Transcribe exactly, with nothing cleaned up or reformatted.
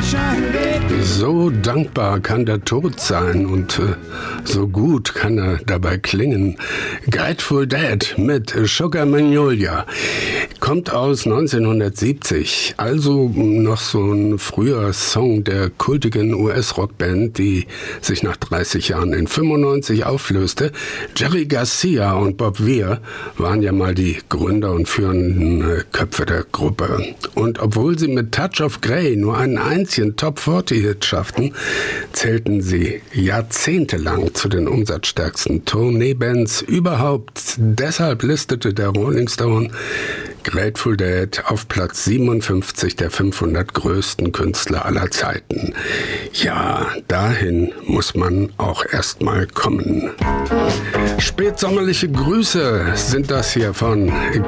So dankbar kann der Tod sein und äh, so gut kann er dabei klingen. Grateful Dead mit Sugar Magnolia kommt aus neunzehnhundertsiebzig, also noch so ein früher Song der kultigen U S-Rockband, die sich nach dreißig Jahren in fünfundneunzig auflöste. Jerry Garcia und Bob Weir waren ja mal die Gründer und führenden äh, Köpfe der Gruppe. Und obwohl sie mit Touch of Grey nur einen einzigen Top vierzig-Hit schafften, zählten sie jahrzehntelang zu den umsatzstärksten Tourneebands überhaupt. Deshalb listete der Rolling Stone Grateful Dead auf Platz siebenundfünfzig der fünfhundert größten Künstler aller Zeiten. Ja, dahin muss man auch erstmal kommen. Spätsommerliche Grüße sind das hier von